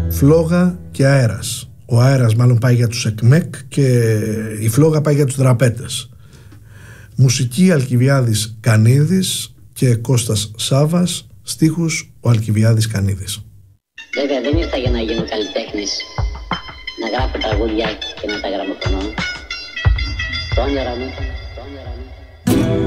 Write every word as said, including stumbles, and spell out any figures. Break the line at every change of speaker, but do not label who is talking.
Φλόγα και αέρας. Ο αέρας μάλλον πάει για τους ΕΚΜΕΚ και η φλόγα πάει για τους δραπέτες. Μουσική Αλκιβιάδης Κανίδης και Κώστας Σάβας, στίχους ο Αλκιβιάδης Κανίδης.
Βέβαια δεν ήρθα για να γίνω καλλιτέχνης, να γράφω τραγούδια και να τα γραμμοφωνώ. Το όνειρο μου, το όνειρο μου.